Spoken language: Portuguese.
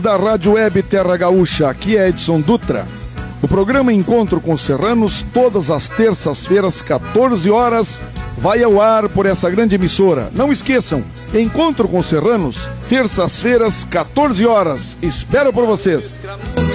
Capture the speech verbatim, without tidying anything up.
Da Rádio Web Terra Gaúcha, aqui é Edson Dutra. O programa Encontro com Serranos, todas as terças-feiras, quatorze horas, vai ao ar por essa grande emissora. Não esqueçam, Encontro com Serranos, terças-feiras, quatorze horas. Espero por vocês.